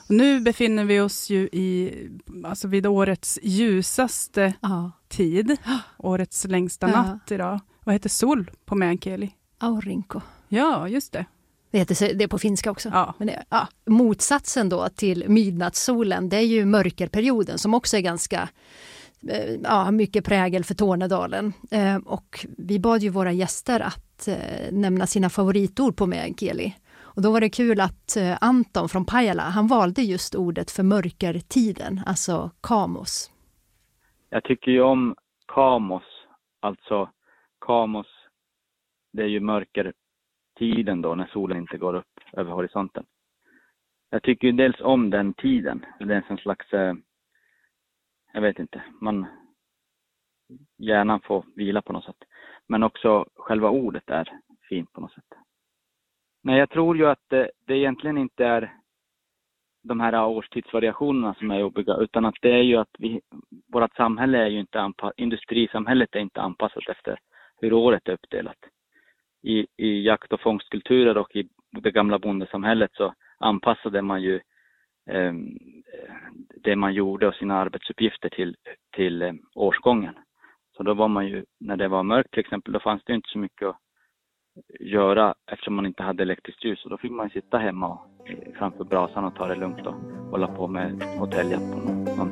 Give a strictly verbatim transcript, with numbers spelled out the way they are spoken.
Och nu befinner vi oss ju i, alltså vid årets ljusaste Ja. tid. Årets längsta Ja. natt idag. Vad heter sol på meänkieli? Aurinko. Ja, just det. Det heter det på finska också. Ja. Men det, ja. Motsatsen då till midnattssolen, det är ju mörkerperioden som också är ganska eh, ja, mycket prägel för Tornedalen. Eh, och vi bad ju våra gäster att eh, nämna sina favoritord på meänkieli. Och då var det kul att eh, Anton från Pajala, han valde just ordet för mörkertiden, alltså kamos. Jag tycker ju om kamos, alltså kamos, det är ju mörkertiden då när solen inte går upp över horisonten. Jag tycker ju dels om den tiden, det är en slags, eh, jag vet inte, man gärna får vila på något sätt. Men också själva ordet är fint på något sätt. Nej, jag tror ju att det, det egentligen inte är de här årstidsvariationerna som är jobbiga, utan att det är ju att vi, vårt samhälle är ju inte anpassat, industrisamhället är inte anpassat efter hur året är uppdelat. I, i jakt- och fångstkulturer och i det gamla bondesamhället så anpassade man ju eh, det man gjorde och sina arbetsuppgifter till, till eh, årsgången. Så då var man ju, när det var mörkt till exempel, då fanns det inte så mycket att göra eftersom man inte hade elektriskt ljus. Och då fick man sitta hemma och, framför brasan och ta det lugnt och hålla på med hotelljack på någon